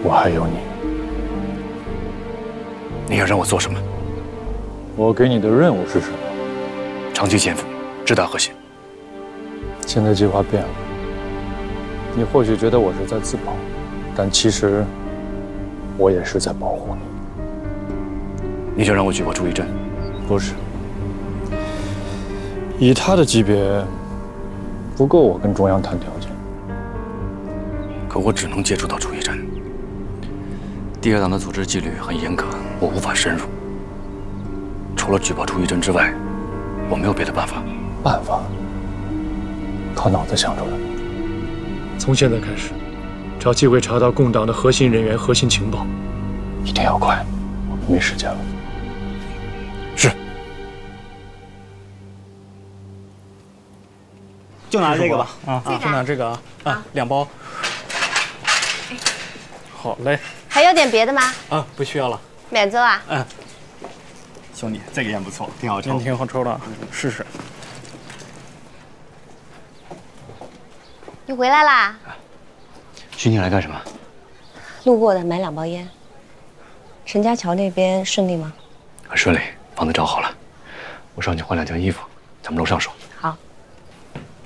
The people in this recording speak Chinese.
我还有你。 你要让我做什么？ 我给你的任务是什么？ 长期潜伏，直达核心。 现在计划变了。你或许觉得我是在自保，但其实我也是在保护你。 你就让我举报朱一真？ 不是，以他的级别，不够我跟中央谈条件。 可我只能接触到朱一真。第二党的组织纪律很严格，我无法深入。除了举报朱一真之外，我没有别的办法。 办法？靠脑子想出来。 从现在开始，找机会查到共党的核心人员、核心情报， 一定要快，我们没时间了。 是。 就拿这个吧， 就拿这个啊，2包。好嘞。 还有点别的吗？ 啊，不需要了。 免责啊。 嗯。 兄弟，这个烟不错，挺好抽。 挺好抽的，试试。 你回来啦？ 徐宁来干什么？ 路过的，买2包烟。陈家桥那边顺利吗？ 很顺利，房子找好了。我上去换2件衣服，咱们楼上说。